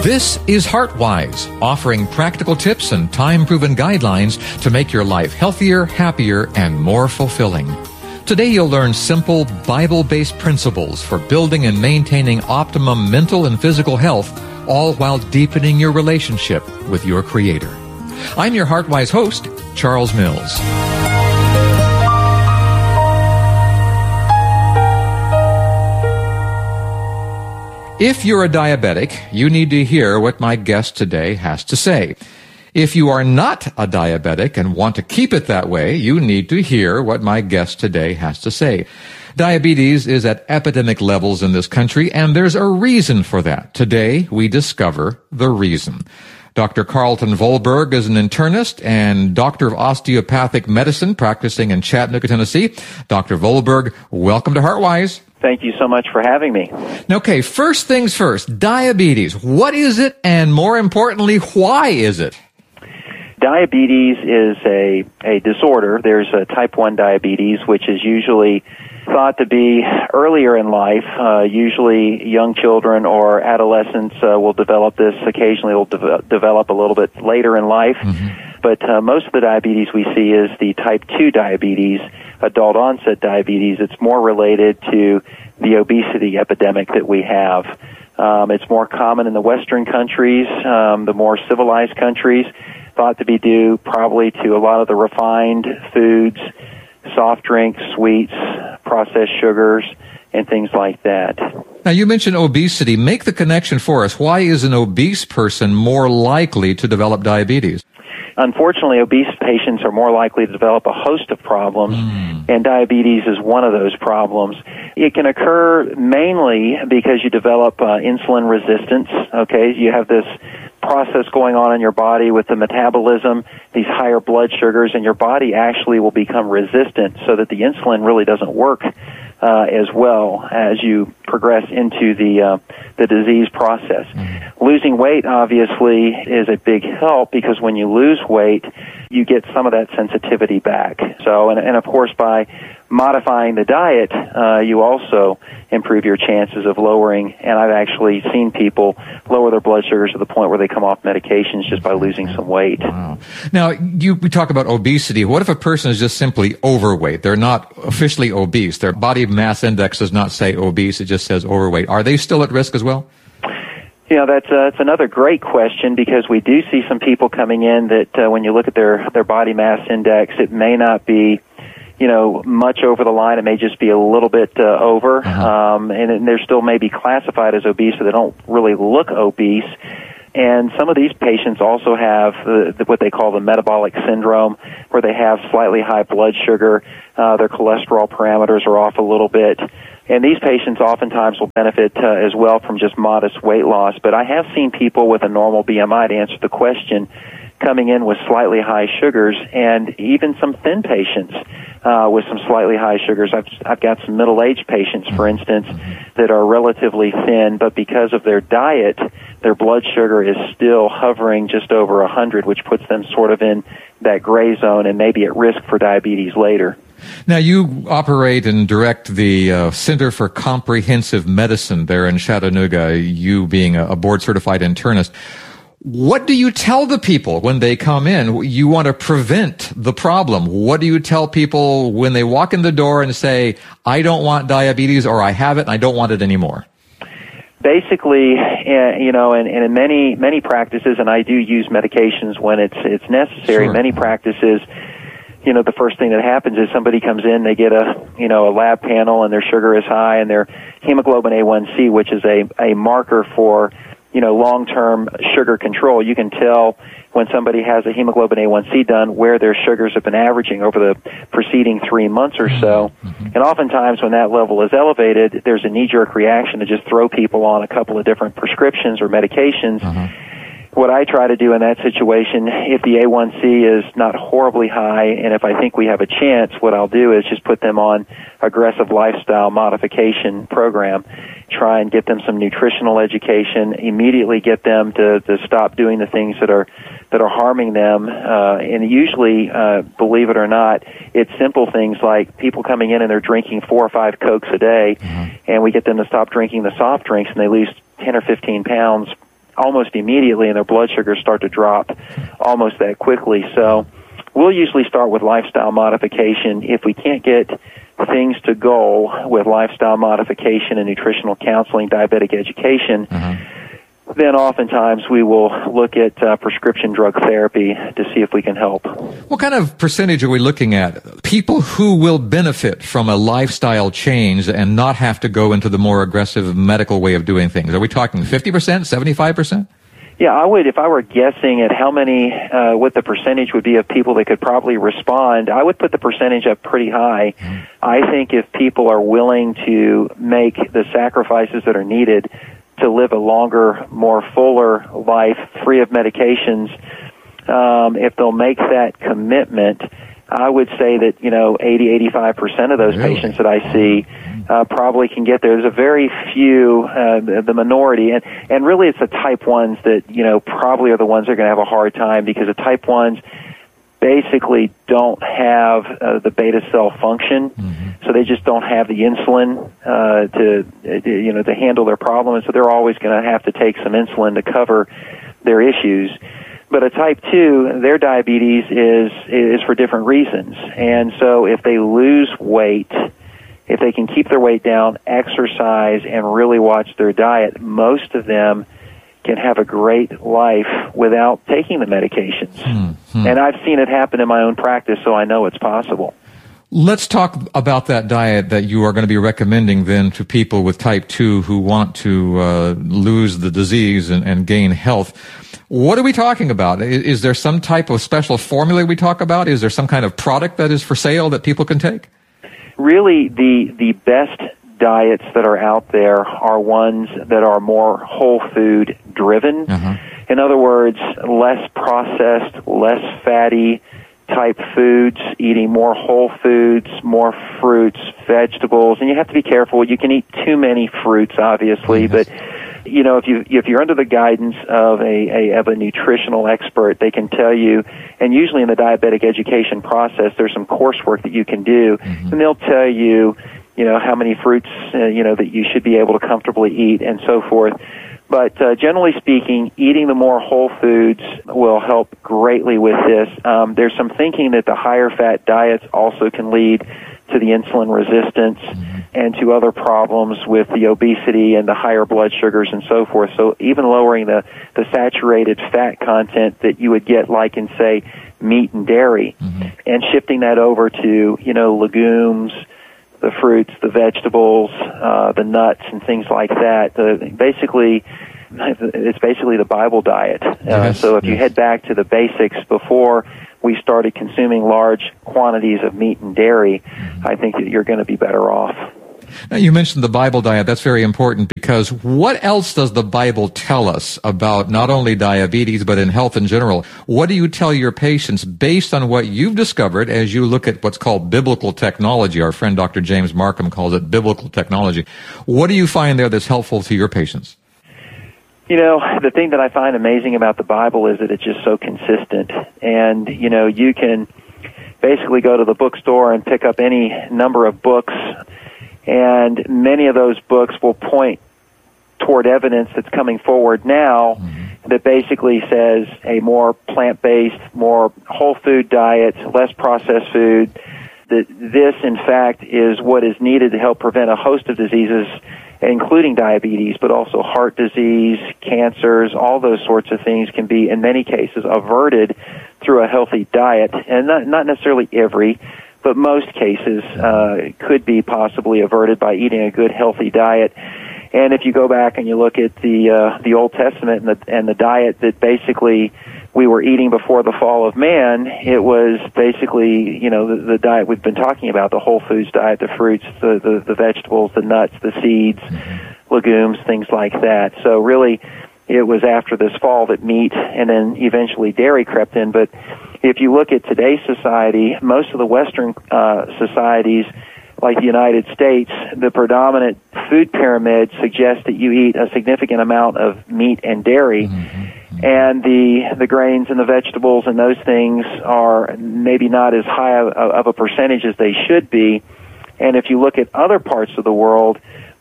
This is HeartWise, offering practical tips and time-proven guidelines to make your life healthier, happier, and more fulfilling. Today you'll learn simple Bible-based principles for building and maintaining optimum mental and physical health, all while deepening your relationship with your Creator. I'm your HeartWise host, Charles Mills. If you're a diabetic, you need to hear what my guest today has to say. If you are not a diabetic and want to keep it that way, you need to hear what my guest today has to say. Diabetes is at epidemic levels in this country, and there's a reason for that. Today, we discover the reason. Dr. Carlton Volberg is an internist and doctor of osteopathic medicine practicing in Chattanooga, Tennessee. Dr. Volberg, welcome to HeartWise. Thank you so much for having me. Okay, first things first, diabetes. What is it, and more importantly, why is it? Diabetes is a disorder. There's a type 1 diabetes, which is usually thought to be earlier in life. Usually young children or adolescents will develop this. Occasionally it will develop a little bit later in life. Mm-hmm. But most of the diabetes we see is the type 2 diabetes, adult onset diabetes. It's more related to the obesity epidemic that we have. It's more common in the Western countries, the more civilized countries, thought to be due probably to a lot of the refined foods, soft drinks, sweets, processed sugars, and things like that. Now, you mentioned obesity. Make the connection for us. Why is an obese person more likely to develop diabetes? Unfortunately, obese patients are more likely to develop a host of problems, and diabetes is one of those problems. It can occur mainly because you develop insulin resistance. Okay, you have this process going on in your body with the metabolism, these higher blood sugars, and your body actually will become resistant so that the insulin really doesn't work as well as you progress into the disease process. Losing weight, obviously, is a big help because when you lose weight, you get some of that sensitivity back. So, and of course, by modifying the diet, you also improve your chances of lowering, and I've actually seen people lower their blood sugars to the point where they come off medications just by losing some weight. Wow. Now, we talk about obesity. What if a person is just simply overweight? They're not officially obese. Their body mass index does not say obese. It just says overweight. Are they still at risk as well? You know, that's another great question because we do see some people coming in that when you look at their body mass index, it may not be, you know, much over the line. It may just be a little bit over, and they're still maybe classified as obese, so they don't really look obese. And some of these patients also have what they call the metabolic syndrome, where they have slightly high blood sugar, their cholesterol parameters are off a little bit. And these patients oftentimes will benefit as well from just modest weight loss. But I have seen people with a normal BMI, to answer the question, coming in with slightly high sugars, and even some thin patients with some slightly high sugars. I've got some middle-aged patients, for instance, that are relatively thin, but because of their diet, their blood sugar is still hovering just over 100, which puts them sort of in that gray zone and maybe at risk for diabetes later. Now, you operate and direct the Center for Comprehensive Medicine there in Chattanooga, you being a board-certified internist. What do you tell the people when they come in? You want to prevent the problem. What do you tell people when they walk in the door and say, I don't want diabetes, or I have it and I don't want it anymore? Basically, you know, and in many practices, and I do use medications when it's necessary, Sure. Many practices, you know, the first thing that happens is somebody comes in, they get a lab panel, and their sugar is high, and their hemoglobin A1C, which is a marker for, you know, long-term sugar control. You can tell when somebody has a hemoglobin A1C done where their sugars have been averaging over the preceding 3 months or so. And oftentimes when that level is elevated, there's a knee-jerk reaction to just throw people on a couple of different prescriptions or medications. What I try to do in that situation, if the A1C is not horribly high, and if I think we have a chance, what I'll do is just put them on aggressive lifestyle modification program, try and get them some nutritional education, immediately get them to stop doing the things that are harming them, and usually, believe it or not, it's simple things like people coming in and they're drinking 4 or 5 Cokes a day, and we get them to stop drinking the soft drinks, and they lose 10 or 15 pounds almost immediately, and their blood sugars start to drop almost that quickly. So we'll usually start with lifestyle modification. If we can't get things to goal with lifestyle modification and nutritional counseling, diabetic education, then oftentimes we will look at prescription drug therapy to see if we can help. What kind of percentage are we looking at? People who will benefit from a lifestyle change and not have to go into the more aggressive medical way of doing things. Are we talking 50%, 75%? Yeah, I would, if I were guessing at how many, what the percentage would be of people that could probably respond, I would put the percentage up pretty high. I think if people are willing to make the sacrifices that are needed to live a longer, more fuller life, free of medications, if they'll make that commitment, I would say that, 80-85% of those patients that I see probably can get there. There's a very few, the minority, and really it's the type 1s that, probably are the ones that are going to have a hard time, because the type 1s basically don't have the beta cell function, so they just don't have the insulin to handle their problem, and so they're always going to have to take some insulin to cover their issues. But a type 2, their diabetes is for different reasons, and so if they lose weight, if they can keep their weight down, exercise, and really watch their diet, most of them can have a great life without taking the medications. And I've seen it happen in my own practice, so I know it's possible. Let's talk about that diet that you are going to be recommending then to people with type 2 who want to lose the disease and gain health. What are we talking about? Is there some type of special formula we talk about? Is there some kind of product that is for sale that people can take? Really, the best diets that are out there are ones that are more whole food driven. In other words, less processed, less fatty type foods, eating more whole foods, more fruits, vegetables, and you have to be careful. You can eat too many fruits, obviously, but if you're under the guidance of a nutritional expert, they can tell you, and usually in the diabetic education process, there's some coursework that you can do, and they'll tell you, how many fruits, that you should be able to comfortably eat and so forth. But generally speaking, eating the more whole foods will help greatly with this. There's some thinking that the higher fat diets also can lead to the insulin resistance and to other problems with the obesity and the higher blood sugars and so forth. So even lowering the saturated fat content that you would get like in, say, meat and dairy, and shifting that over to, legumes, the fruits, the vegetables, the nuts, and things like that. It's basically the Bible diet. So if you head back to the basics before we started consuming large quantities of meat and dairy, I think that you're going to be better off. Now, you mentioned the Bible diet. That's very important, because what else does the Bible tell us about not only diabetes, but in health in general? What do you tell your patients based on what you've discovered as you look at what's called biblical technology? Our friend Dr. James Markham calls it biblical technology. What do you find there that's helpful to your patients? The thing that I find amazing about the Bible is that it's just so consistent. And, you can basically go to the bookstore and pick up any number of books, and many of those books will point toward evidence that's coming forward now that basically says a more plant-based, more whole food diet, less processed food, that this, in fact, is what is needed to help prevent a host of diseases, including diabetes, but also heart disease, cancers, all those sorts of things can be, in many cases, averted through a healthy diet. And not necessarily every, but most cases could be possibly averted by eating a good, healthy diet. And if you go back and you look at the Old Testament and the diet that basically we were eating before the fall of man, it was basically, the diet we've been talking about, the whole foods diet, the fruits, the vegetables, the nuts, the seeds, legumes, things like that. So really, it was after this fall that meat and then eventually dairy crept in. But if you look at today's society, most of the Western societies, like the United States, the predominant food pyramid suggests that you eat a significant amount of meat and dairy, and the grains and the vegetables and those things are maybe not as high of a percentage as they should be. And if you look at other parts of the world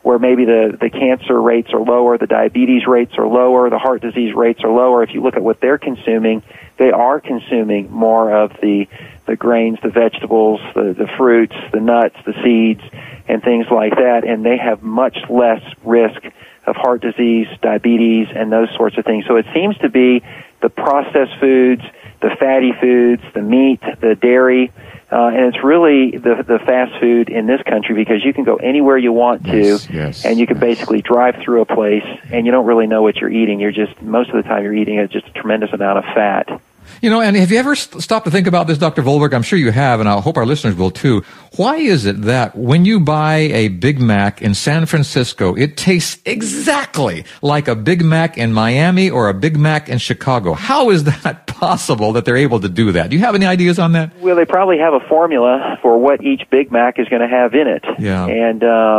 where maybe the cancer rates are lower, the diabetes rates are lower, the heart disease rates are lower. If you look at what they're consuming, they are consuming more of the grains, the vegetables, the fruits, the nuts, the seeds, and things like that, and they have much less risk of heart disease, diabetes, and those sorts of things. So it seems to be the processed foods, the fatty foods, the meat, the dairy, and it's really the fast food in this country, because you can go anywhere you want to, and you can basically drive through a place, and you don't really know what you're eating. Most of the time you're eating just a tremendous amount of fat. You know, and have you ever stopped to think about this, Dr. Volberg? I'm sure you have, and I hope our listeners will too. Why is it that when you buy a Big Mac in San Francisco, it tastes exactly like a Big Mac in Miami or a Big Mac in Chicago? How is that possible that they're able to do that? Do you have any ideas on that? Well, they probably have a formula for what each Big Mac is going to have in it. Yeah. And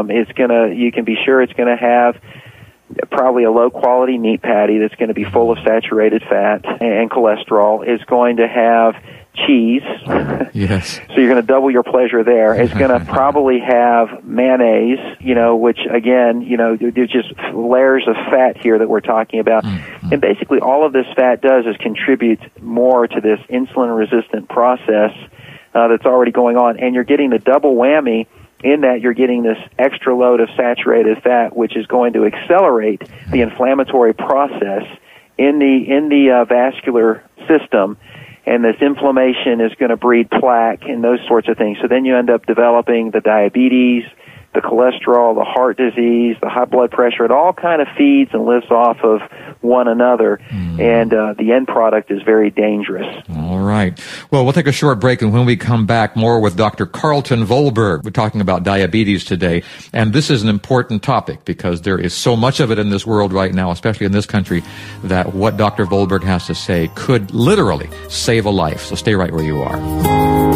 you can be sure it's going to have probably a low-quality meat patty that's going to be full of saturated fat and cholesterol. Is going to have cheese. Yes. So you're going to double your pleasure there. It's going to probably have mayonnaise, which again, there's just layers of fat here that we're talking about. Mm-hmm. And basically all of this fat does is contribute more to this insulin-resistant process that's already going on. And you're getting the double whammy. In that, you're getting this extra load of saturated fat, which is going to accelerate the inflammatory process in the vascular system, and this inflammation is going to breed plaque and those sorts of things. So then you end up developing the diabetes, the cholesterol, the heart disease, the high blood pressure. It all kind of feeds and lives off of one another, and the end product is very dangerous. All right. Well, we'll take a short break, and when we come back, more with Dr. Carlton Volberg. We're talking about diabetes today, and this is an important topic because there is so much of it in this world right now, especially in this country, that what Dr. Volberg has to say could literally save a life. So stay right where you are.